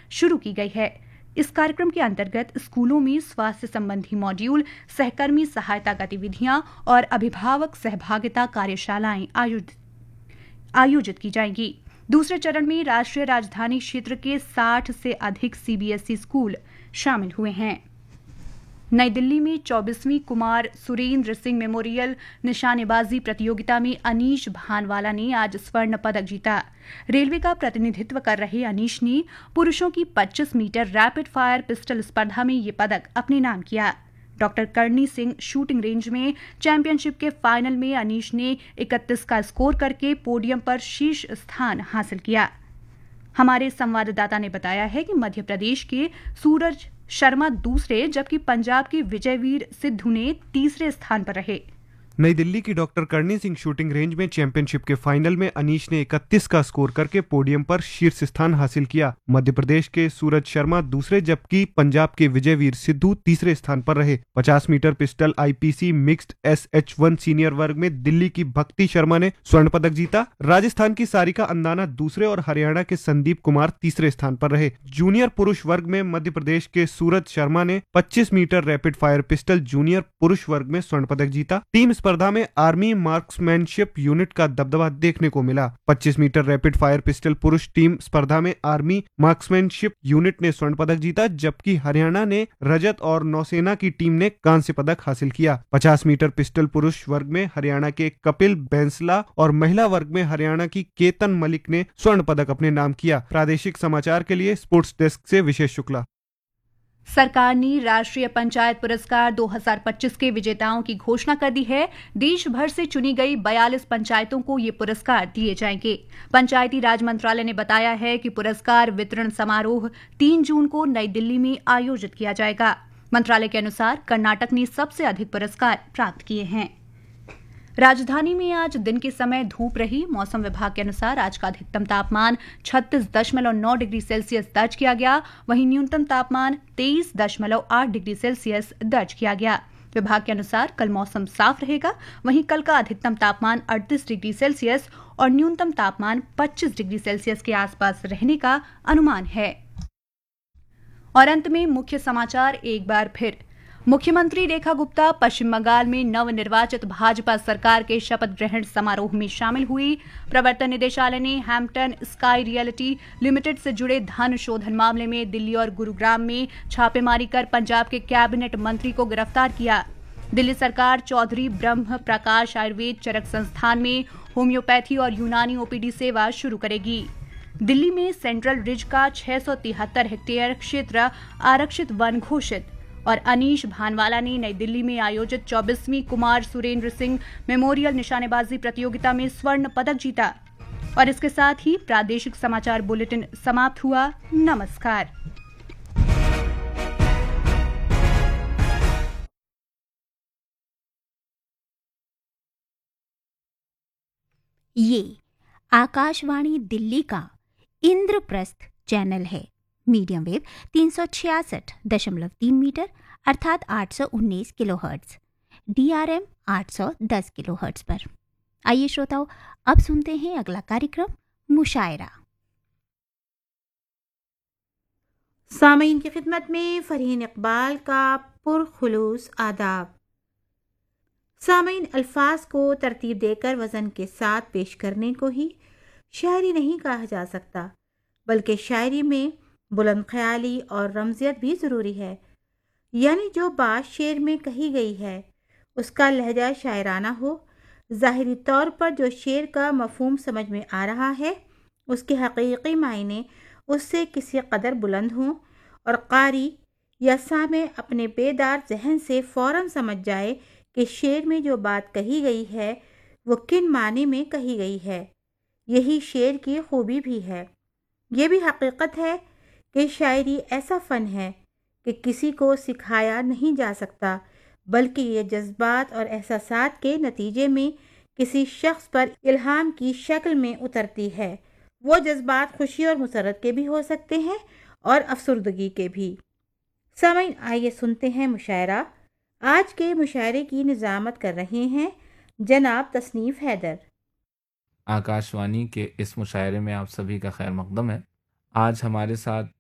शुरू की गई है। इस कार्यक्रम के अंतर्गत स्कूलों में स्वास्थ्य संबंधी मॉड्यूल, सहकर्मी सहायता गतिविधियां और अभिभावक सहभागिता कार्यशालाएं आयोजित की जाएंगी। दूसरे चरण में राष्ट्रीय राजधानी क्षेत्र के 60 से अधिक सीबीएसई स्कूल शामिल हुए हैं। नई दिल्ली में 24वीं कुमार सुरेंद्र सिंह मेमोरियल निशानेबाजी प्रतियोगिता में अनीश भानवाला ने आज स्वर्ण पदक जीता। रेलवे का प्रतिनिधित्व कर रहे अनीश ने पुरुषों की 25 मीटर रैपिड फायर पिस्टल स्पर्धा में ये पदक अपने नाम किया। Doctor Karni Singh shooting range में चैंपियनशिप के फाइनल में अनीश ने 31 का स्कोर करके पोडियम पर शीर्ष स्थान हासिल किया। हमारे संवाददाता ने बताया है कि मध्य प्रदेश के सूरज शर्मा दूसरे जबकि पंजाब के विजयवीर सिद्धू ने तीसरे स्थान पर रहे। नई दिल्ली की doctor Karni Singh shooting range में चैंपियनशिप के फाइनल में अनीश ने 31 का स्कोर करके पोडियम पर शीर्ष स्थान हासिल किया। मध्य प्रदेश के सूरज शर्मा दूसरे जबकि पंजाब के विजयवीर सिद्धू तीसरे स्थान पर रहे। 50 metre pistol IPC mixed SH1 senior वर्ग में दिल्ली की भक्ति शर्मा ने स्वर्ण पदक जीता। राजस्थान की सारिका अंदाना दूसरे और हरियाणा के संदीप कुमार तीसरे स्थान पर रहे। जूनियर पुरुष वर्ग में मध्य प्रदेश के सूरज शर्मा ने 25 metre rapid fire pistol junior पुरुष वर्ग में स्वर्ण पदक जीता। टीम स्पर्धा में आर्मी मार्क्समैनशिप यूनिट का दबदबा देखने को मिला। 25 मीटर रैपिड फायर पिस्टल पुरुष टीम स्पर्धा में आर्मी मार्क्समैनशिप यूनिट ने स्वर्ण पदक जीता, जबकि हरियाणा ने रजत और नौसेना की टीम ने कांस्य पदक हासिल किया। 50 मीटर पिस्टल पुरुष वर्ग में हरियाणा के कपिल बैंसला और महिला वर्ग में हरियाणा की केतन मलिक ने स्वर्ण पदक अपने नाम किया। प्रादेशिक समाचार के लिए स्पोर्ट्स डेस्क से विशेष शुक्ला। सरकार ने राष्ट्रीय पंचायत पुरस्कार 2025 के विजेताओं की घोषणा कर दी है। देश भर से चुनी गई 42 पंचायतों को ये पुरस्कार दिए जाएंगे। पंचायती राज मंत्रालय ने बताया है कि पुरस्कार वितरण समारोह 3 जून को नई दिल्ली में आयोजित किया जाएगा। मंत्रालय के अनुसार कर्नाटक ने सबसे अधिक पुरस्कार प्राप्त किए हैं। राजधानी में आज दिन के समय धूप रही। मौसम विभाग के अनुसार आज का अधिकतम तापमान 36.9 डिग्री सेल्सियस दर्ज किया गया, वहीं न्यूनतम तापमान 23.8 डिग्री सेल्सियस दर्ज किया गया। विभाग के अनुसार कल मौसम साफ रहेगा, वहीं कल का अधिकतम तापमान 38 डिग्री सेल्सियस और न्यूनतम तापमान 25 डिग्री सेल्सियस के आसपास रहने का अनुमान है। और अंत में मुख्य समाचार एक बार फिर। मुख्यमंत्री रेखा गुप्ता पश्चिम बंगाल में नवनिर्वाचित भाजपा सरकार के शपथ ग्रहण समारोह में शामिल हुई। प्रवर्तन निदेशालय ने हैम्पटन स्काई रियलिटी लिमिटेड से जुड़े धन शोधन मामले में दिल्ली और गुरुग्राम में छापेमारी कर पंजाब के कैबिनेट मंत्री को गिरफ्तार किया। दिल्ली सरकार चौधरी ब्रह्म प्रकाश आयुर्वेद चरक संस्थान में होम्योपैथी और यूनानी ओपीडी सेवा शुरू करेगी। दिल्ली में सेंट्रल रिज का 673 हेक्टेयर क्षेत्र आरक्षित वन घोषित। और अनीश भानवाला ने नई दिल्ली में आयोजित 24वीं कुमार सुरेंद्र सिंह मेमोरियल निशानेबाजी प्रतियोगिता में स्वर्ण पदक जीता। और इसके साथ ही प्रादेशिक समाचार बुलेटिन समाप्त हुआ। नमस्कार। ये आकाशवाणी दिल्ली का इंद्रप्रस्थ चैनल है। मीडियम वेव 366.3 मीटर अर्थात 819 किलोहर्ट्ज, DRM 810 किलोहर्ट्ज पर। आइए श्रोताओं, अब सुनते हैं अगला कार्यक्रम मुशायरा। सामीन की खिदमत में फरहीन इकबाल का पुरखुलूस आदाब। सामीन, अल्फाज को तरतीब देकर वज़न के साथ पेश करने को ही शायरी नहीं कहा जा सकता, बल्कि शायरी में बुलंद ख्याली और रमजियत भी ज़रूरी है। यानी जो बात शेर में कही गई है उसका लहजा शायराना हो। ज़ाहिरी तौर पर जो शेर का मफ़हूम समझ में आ रहा है उसके हकीकी मायने उससे किसी कदर बुलंद हों और कारी या सामे अपने बेदार जहन से फ़ौरन समझ जाए कि शेर में जो बात कही गई है वो किन माने में कही गई है। यही शेर की खूबी भी है। ये भी हकीकत है कि शायरी ऐसा फ़न है कि किसी को सिखाया नहीं जा सकता, बल्कि ये जज्बात और एहसासात के नतीजे में किसी शख्स पर इल्हाम की शक्ल में उतरती है। वो जज्बात खुशी और मुसरत के भी हो सकते हैं और अफसुर्दगी के भी। सामीन, आइए सुनते हैं मुशायरा। आज के मुशायरे की निज़ामत कर रहे हैं जनाब तसनीफ़ हैदर। आकाशवाणी के इस मुशायरे में आप सभी का खैर मकदम है। आज हमारे साथ